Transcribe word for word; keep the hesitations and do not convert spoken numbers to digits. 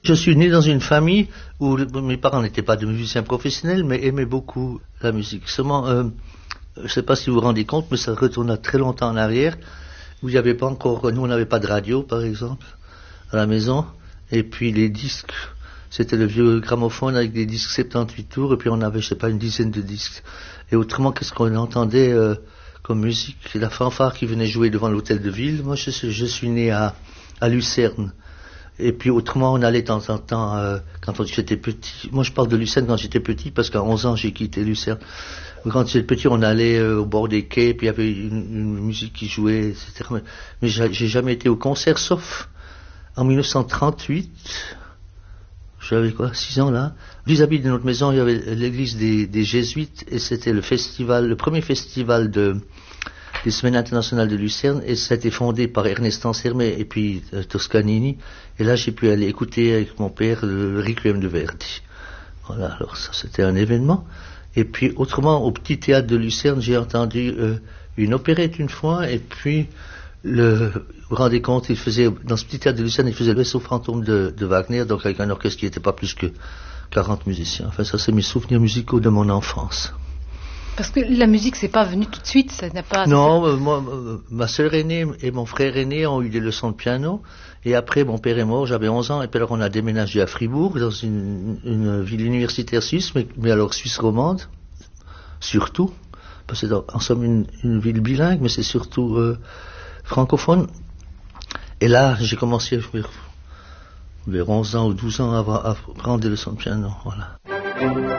Je suis né dans une famille où mes parents n'étaient pas de musiciens professionnels, mais aimaient beaucoup la musique. Seulement, euh, je ne sais pas si vous vous rendez compte, mais ça retourne à très longtemps en arrière, où il n'y avait pas encore, nous on n'avait pas de radio par exemple, à la maison, et puis les disques, c'était le vieux gramophone avec des disques soixante-dix-huit tours, et puis on avait, je sais pas, une dizaine de disques. Et autrement, qu'est-ce qu'on entendait euh, comme musique? La fanfare qui venait jouer devant l'hôtel de ville. Moi, je, je suis né à, à Lucerne. Et puis autrement, on allait de temps en temps, euh, quand j'étais petit. Moi, je parle de Lucerne quand j'étais petit, parce qu'à onze ans, j'ai quitté Lucerne. Quand j'étais petit, on allait euh, au bord des quais, puis il y avait une, une musique qui jouait, et cetera. Mais, mais j'ai jamais été au concert, sauf en mille neuf cent trente-huit. J'avais quoi, six ans là. Vis-à-vis de notre maison, il y avait l'église des, des Jésuites, et c'était le festival, le premier festival de des Semaines internationales de Lucerne, et ça a été fondé par Ernest Ansermet et puis euh, Toscanini. Et là, j'ai pu aller écouter avec mon père le Requiem de Verdi. Voilà, alors ça, c'était un événement. Et puis, autrement, au petit théâtre de Lucerne, j'ai entendu euh, une opérette une fois, et puis, le, vous vous rendez compte, il faisait, dans ce petit théâtre de Lucerne, il faisait le vaisseau fantôme de, de Wagner, donc avec un orchestre qui n'était pas plus que quarante musiciens. Enfin, ça, c'est mes souvenirs musicaux de mon enfance. Parce que la musique, c'est pas venu tout de suite, ça n'a pas... Non, euh, moi, euh, ma sœur aînée et mon frère aîné ont eu des leçons de piano, et après, mon père est mort, j'avais onze ans, et puis alors on a déménagé à Fribourg, dans une, une ville universitaire suisse, mais, mais alors suisse romande, surtout, parce que c'est en somme une, une ville bilingue, mais c'est surtout euh, francophone. Et là, j'ai commencé vers, vers onze ans ou douze ans à, à prendre des leçons de piano, voilà.